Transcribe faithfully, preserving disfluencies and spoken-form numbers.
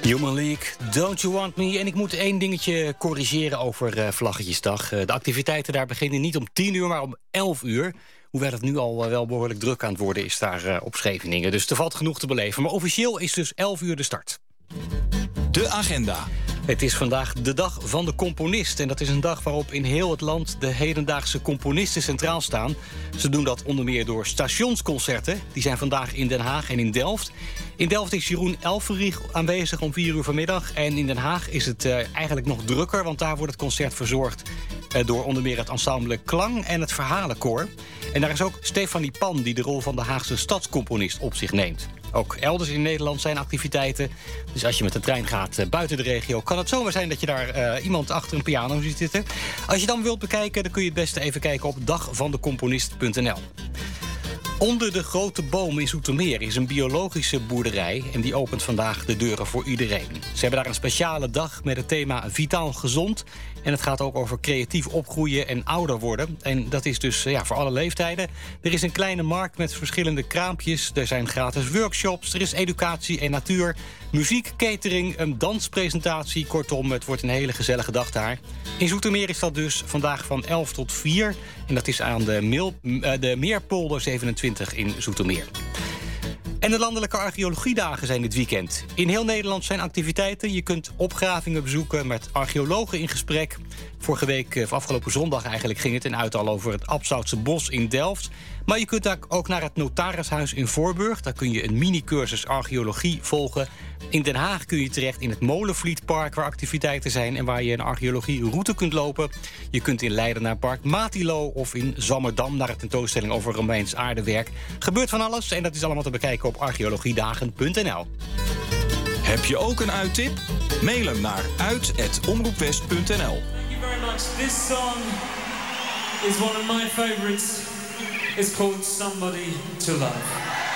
Human League, Don't You Want Me. En ik moet één dingetje corrigeren over uh, Vlaggetjesdag. Uh, de activiteiten daar beginnen niet om tien uur, maar om elf uur. Hoewel het nu al uh, wel behoorlijk druk aan het worden is daar uh, op Scheveningen. Dus er valt genoeg te beleven. Maar officieel is dus elf uur de start. De agenda. Het is vandaag de dag van de componist. En dat is een dag waarop in heel het land de hedendaagse componisten centraal staan. Ze doen dat onder meer door stationsconcerten. Die zijn vandaag in Den Haag en in Delft. In Delft is Jeroen Elfrich aanwezig om vier uur vanmiddag. En in Den Haag is het uh, eigenlijk nog drukker, want daar wordt het concert verzorgd uh, door onder meer het ensemble Klang en het Verhalenkoor. En daar is ook Stefanie Pan, die de rol van de Haagse stadscomponist op zich neemt. Ook elders in Nederland zijn activiteiten. Dus als je met de trein gaat uh, buiten de regio, kan het zomaar zijn dat je daar uh, iemand achter een piano ziet zitten. Als je dan wilt bekijken, dan kun je het beste even kijken op dag van de componist punt n l. Onder de Grote Boom in Zoetermeer is een biologische boerderij en die opent vandaag de deuren voor iedereen. Ze hebben daar een speciale dag met het thema Vitaal Gezond. En het gaat ook over creatief opgroeien en ouder worden. En dat is dus ja, voor alle leeftijden. Er is een kleine markt met verschillende kraampjes. Er zijn gratis workshops, er is educatie en natuur. Muziek, catering, een danspresentatie. Kortom, het wordt een hele gezellige dag daar. In Zoetermeer is dat dus vandaag van elf tot vier. En dat is aan de, Mil, de Meerpolder zevenentwintig in Zoetermeer. En de landelijke archeologiedagen zijn dit weekend. In heel Nederland zijn activiteiten. Je kunt opgravingen bezoeken met archeologen in gesprek. Vorige week, of afgelopen zondag eigenlijk, ging het in uital over het Abzoutse Bos in Delft. Maar je kunt daar ook naar het Notarishuis in Voorburg. Daar kun je een mini-cursus archeologie volgen. In Den Haag kun je terecht in het Molenvlietpark, waar activiteiten zijn en waar je een archeologieroute kunt lopen. Je kunt in Leiden naar Park Matilo of in Zammerdam naar een tentoonstelling over Romeins aardewerk. Gebeurt van alles en dat is allemaal te bekijken op archeologiedagen punt n l. Heb je ook een uittip? Mail hem naar uit at omroepwest punt n l. Thank you very much. This song is one of my favorites. It's called Somebody to Love.